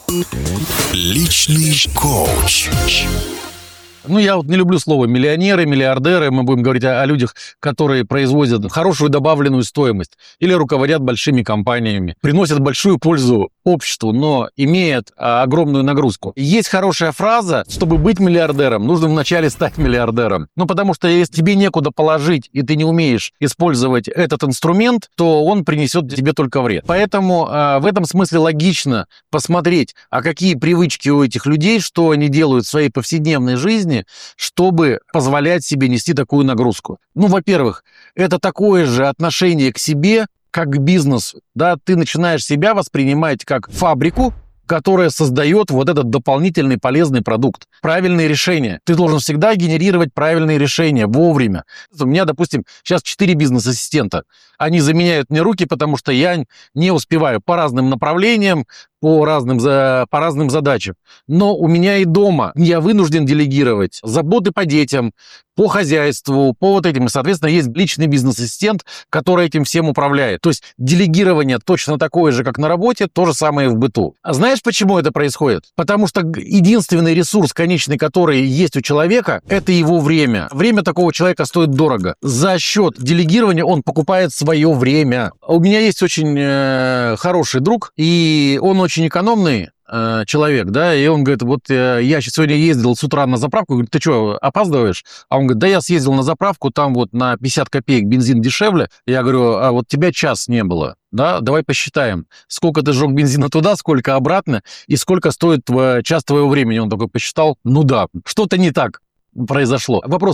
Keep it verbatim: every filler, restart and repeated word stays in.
Личный коуч. Ну, я вот не люблю слово миллионеры, миллиардеры. Мы будем говорить о, о людях, которые производят хорошую добавленную стоимость или руководят большими компаниями, приносят большую пользу обществу, но имеют а, огромную нагрузку. Есть хорошая фраза: чтобы быть миллиардером, нужно вначале стать миллиардером. Ну, потому что если тебе некуда положить, и ты не умеешь использовать этот инструмент, то он принесет тебе только вред. Поэтому а, в этом смысле логично посмотреть, а какие привычки у этих людей, что они делают в своей повседневной жизни, чтобы позволять себе нести такую нагрузку. Ну, во-первых, это такое же отношение к себе, как к бизнесу. Да? Ты начинаешь себя воспринимать как фабрику, которая создает вот этот дополнительный полезный продукт. Правильные решения. Ты должен всегда генерировать правильные решения вовремя. У меня, допустим, сейчас четыре бизнес-ассистента. Они заменяют мне руки, потому что я не успеваю по разным направлениям, по разным, по разным задачам. Но у меня и дома я вынужден делегировать заботы по детям, по хозяйству, по вот этим. И, соответственно, есть личный бизнес-ассистент, который этим всем управляет. То есть делегирование точно такое же, как на работе, то же самое в быту. А знаешь, почему это происходит? Потому что единственный ресурс конечный, который есть у человека, это его время. Время такого человека стоит дорого. За счет делегирования он покупает свое время. У меня есть очень э, хороший друг, и он очень экономный э, человек, да, и он говорит: вот э, я сегодня ездил с утра на заправку, говорит: ты что, опаздываешь? А он говорит: да я съездил на заправку, там вот на пятьдесят копеек бензин дешевле. Я говорю: а вот тебя час не было, да, давай посчитаем, сколько ты сжег бензина туда, сколько обратно, и сколько стоит час твоего времени. Он такой посчитал: ну да, что-то не так произошло. Вопрос: